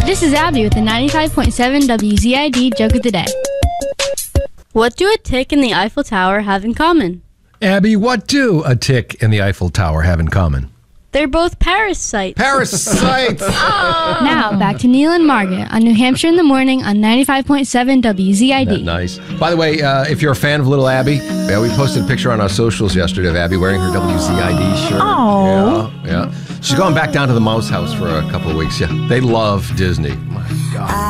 This is Abby with the 95.7 WZID Joke of the Day. What do a tick and the Eiffel Tower have in common? Abby, what do a tick and the Eiffel Tower have in common? They're both parasites. Parasites! Now, back to Neil and Margaret on New Hampshire in the Morning on 95.7 WZID. Nice. By the way, if you're a fan of Little Abby, we posted a picture on our socials yesterday of Abby wearing her WZID shirt. Oh. Yeah. She's going back down to the Mouse House for a couple of weeks. Yeah, they love Disney. My God.